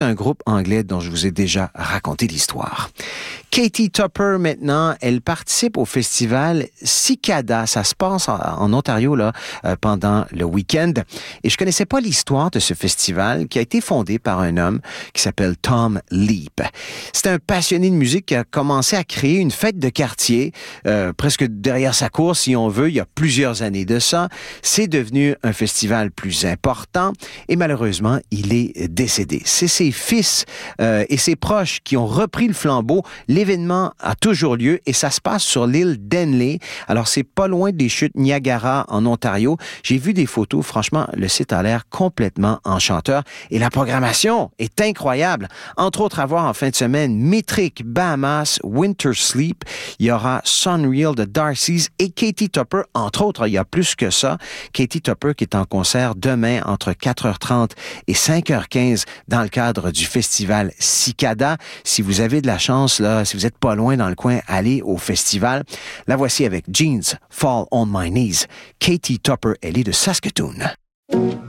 un groupe anglais dont je vous ai déjà raconté l'histoire. Katie Tupper, maintenant, elle participe au festival Cicada. Ça se passe en Ontario là pendant le week-end. Et je connaissais pas l'histoire de ce festival qui a été fondé par un homme qui s'appelle Tom Leap. C'est un passionné de musique qui a commencé à créer une fête de quartier presque derrière sa cour, si on veut, il y a plusieurs années de ça. C'est devenu un festival plus important et malheureusement, il est décédé. C'est ses fils et ses proches qui ont repris le flambeau. L'événement a toujours lieu et ça se passe sur l'île d'Henley. Alors, c'est pas loin des chutes Niagara en Ontario. J'ai vu des photos. Franchement, le site a l'air complètement enchanteur et la programmation est incroyable. Entre autres, à voir en fin de semaine, Metric, Bahamas, Winter Sleep. Il y aura Sunreal de Darcy's et Katie Tupper. Entre autres, il y a plus que ça. Katie Tupper qui est en concert demain entre 4h30 et 5h15 dans le cadre du festival Cicada. Si vous avez de la chance, là, si vous êtes pas loin dans le coin, allez au festival. La voici avec Jeans, Fall on My Knees. Katie Tupper, elle est de Saskatoon.